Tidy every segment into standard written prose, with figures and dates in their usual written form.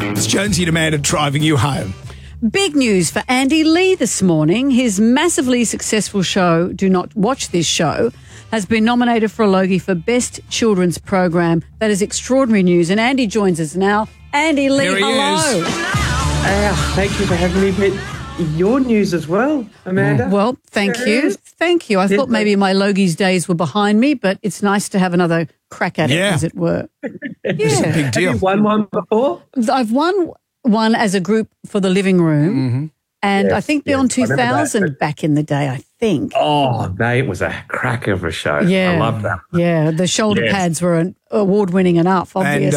It's Jonesy and Amanda driving you home. Big news for Andy Lee this morning. His massively successful show, Do Not Watch This Show, has been nominated for a Logie for Best Children's Program. That is extraordinary news. And Andy joins us now. Andy Lee, Here he hello. is. Thank you for having me. But your news as well, Amanda. Well, thank you. Thank you. I thought maybe my Logies days were behind me, but it's nice to have another crack at it, as it were. It's a big deal. Have you won one before? I've won one as a group for the living room, and I think Beyond 2000 back in the day, I think. Oh, mate, it was a crack of a show. Yeah. I love that. Yeah, the shoulder pads were award-winning enough, obviously.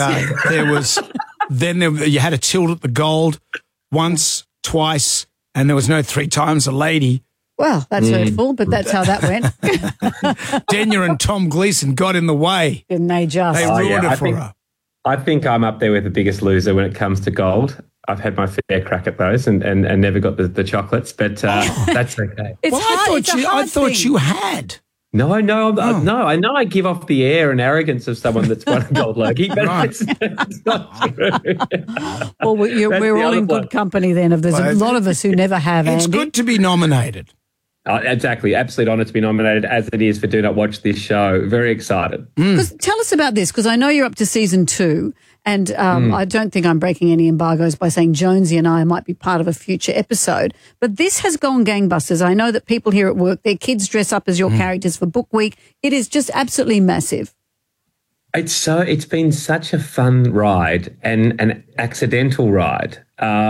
And you had a tilt at the gold once, twice, and there was no three times a lady. Well, that's hurtful, but that's how that went. Denya and Tom Gleeson got in the way. Didn't they just? They ruined it for her. I think I'm up there with the biggest loser when it comes to gold. I've had my fair crack at those and never got the chocolates, but that's okay. It's hard. I thought you had. No, I know I give off the air and arrogance of someone that's won a gold Logie, but it's not true. Well, we're all in good company then. There's a lot of us who never have, It's Andy. good to be nominated. Exactly. Absolute honour to be nominated, as it is for Do Not Watch This Show. Very excited. Tell us about this, because I know you're up to season 2, and I don't think I'm breaking any embargoes by saying Jonesy and I might be part of a future episode. But this has gone gangbusters. I know that people here at work, their kids dress up as your characters for Book Week. It is just absolutely massive. It's been such a fun ride and an accidental ride.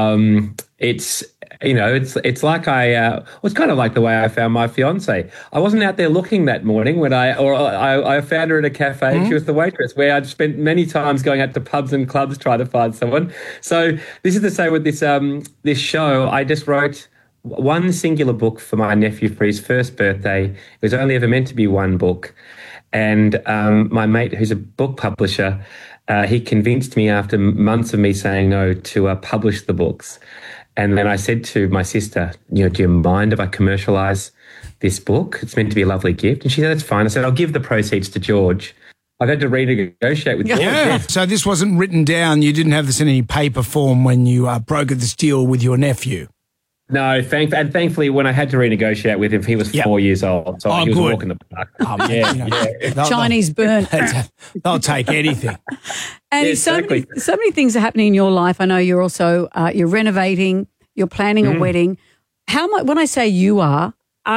It's like it's kind of like the way I found my fiance. I wasn't out there looking that morning when I found her at a cafe and she was the waitress, where I'd spent many times going out to pubs and clubs trying to find someone. So this is the same with this show. I just wrote one singular book for my nephew for his first birthday. It was only ever meant to be one book. And my mate, who's a book publisher, he convinced me after months of me saying no to publish the books. And then I said to my sister, do you mind if I commercialise this book? It's meant to be a lovely gift. And she said, that's fine. I said, I'll give the proceeds to George. I've had to renegotiate with George. Yeah. So this wasn't written down. You didn't have this in any paper form when you brokered this deal with your nephew. No, thankfully, when I had to renegotiate with him, he was 4 years old, so he was walking the park. Chinese burn. They'll take anything. And so many things are happening in your life. I know you're also you're renovating, you're planning a wedding. How much? When I say you are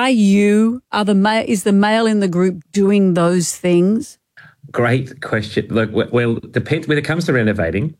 is the male in the group doing those things? Great question. Look, well, depends when it comes to renovating.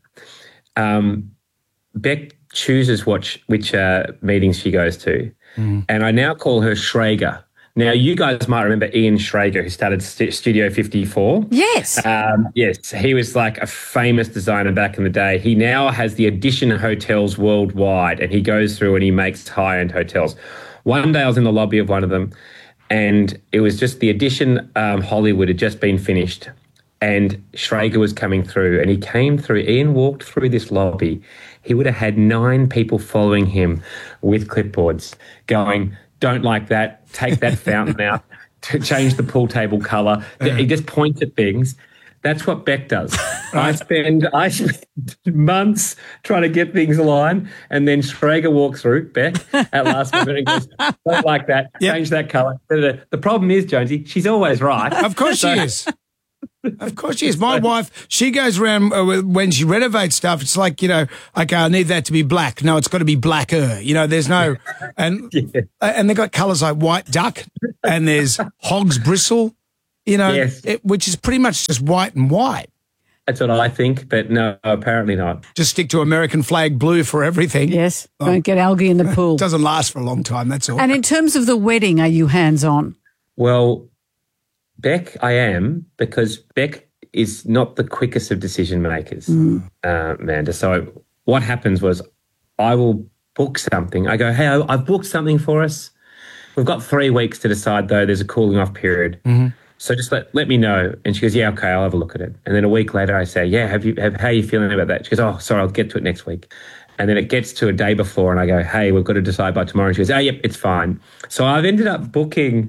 Beck chooses which meetings she goes to, and I now call her Schrager. Now, you guys might remember Ian Schrager, who started Studio 54. Yes. Yes, he was like a famous designer back in the day. He now has the Edition hotels worldwide, and he goes through and he makes high-end hotels. One day I was in the lobby of one of them, and it was just the Edition Hollywood had just been finished, and Schrager was coming through, and he came through. Ian walked through this lobby. He would have had 9 people following him with clipboards going, don't like that, take that fountain out, to change the pool table colour. He just points at things. That's what Beck does. I spend months trying to get things aligned, and then Schrager walks through, Beck, at last minute and goes, don't like that, change that colour. The problem is, Jonesy, she's always right. Of course she is. Of course she is. My wife, she goes around when she renovates stuff, it's like, okay, I need that to be black. No, it's got to be blacker. There's no, and they've got colours like white duck and there's hog's bristle, which is pretty much just white and white. That's what I think, but no, apparently not. Just stick to American flag blue for everything. Yes, don't get algae in the pool. It doesn't last for a long time, that's all. And in terms of the wedding, are you hands-on? Well, Beck, I am, because Beck is not the quickest of decision makers, Amanda. So what happens was I will book something. I go, hey, I've booked something for us. We've got 3 weeks to decide, though. There's a cooling off period. So just let me know. And she goes, yeah, okay, I'll have a look at it. And then a week later I say, yeah, how are you feeling about that? She goes, oh, sorry, I'll get to it next week. And then it gets to a day before and I go, hey, we've got to decide by tomorrow. And she goes, oh, yep, it's fine. So I've ended up booking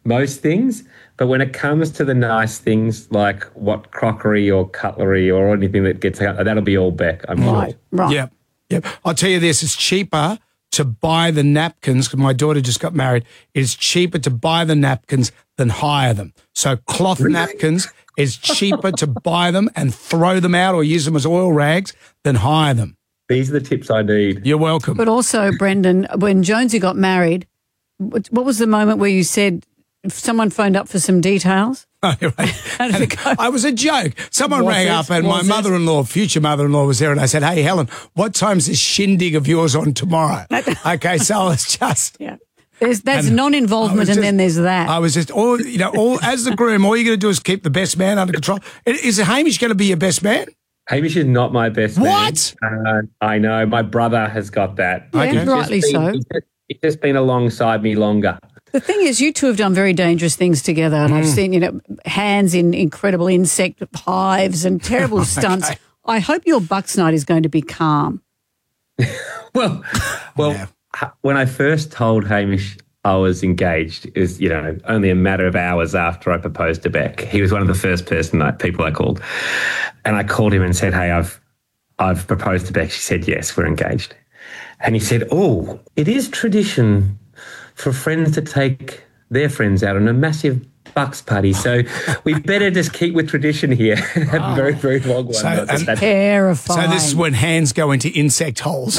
most things. But when it comes to the nice things like what crockery or cutlery or anything that gets out, that'll be all Beck, I'm sure. Right. Yep. I'll tell you this, it's cheaper to buy the napkins, because my daughter just got married. It's cheaper to buy the napkins than hire them. So cloth napkins is cheaper to buy them and throw them out or use them as oil rags than hire them. These are the tips I need. You're welcome. But also, Brendan, when Jonesy got married, what was the moment where you said if someone phoned up for some details? How did it go? I was a joke. Someone rang up and my mother-in-law, future mother-in-law, was there, and I said, "Hey, Helen, what time's this shindig of yours on tomorrow?" Okay, so it's just... Yeah. That's non-involvement, and then there's that. I was just, as the groom, all you're going to do is keep the best man under control. Is Hamish going to be your best man? Hamish is not my best man. What? I know. My brother has got that. Yeah, rightly so. He's just been alongside me longer. The thing is, you two have done very dangerous things together, and I've seen, hands in incredible insect hives and terrible stunts. Okay. I hope your Bucks night is going to be calm. Well, yeah. When I first told Hamish I was engaged, it was, only a matter of hours after I proposed to Beck. He was one of the first people I called. And I called him and said, "Hey, I've proposed to Beck." She said, "Yes, we're engaged." And he said, "Oh, it is tradition for friends to take their friends out on a massive Bucks party. So we better just keep with tradition here." Have a very, very long one. So, terrifying. So this is when hands go into insect holes.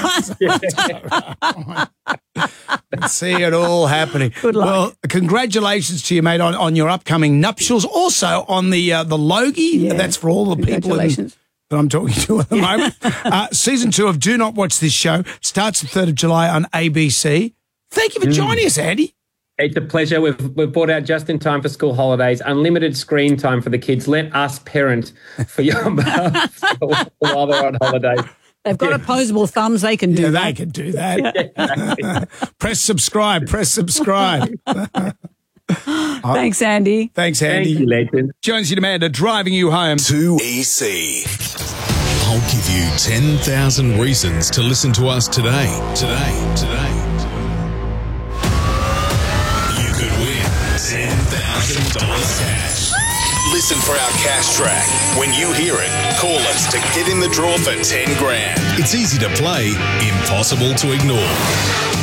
See it all happening. Good luck. Well, congratulations to you, mate, on your upcoming nuptials. Also on the Logie. Yeah. That's for all the people that I'm talking to at the moment. Season 2 of Do Not Watch This Show starts the 3rd of July on ABC. Thank you for joining us, Andy. It's a pleasure. We've brought out just in time for school holidays, unlimited screen time for the kids. Let us parent for your mums while they're on holiday. They've got opposable thumbs. They can do that. They can do that. Press subscribe. Thanks, Andy. Thanks, Andy. Thank you, legend. Jonesy and Amanda driving you home to EC. I'll give you 10,000 reasons to listen to us today. You could win $10,000 cash. Listen for our cash track. When you hear it, call us to get in the draw for 10 grand. It's easy to play, impossible to ignore.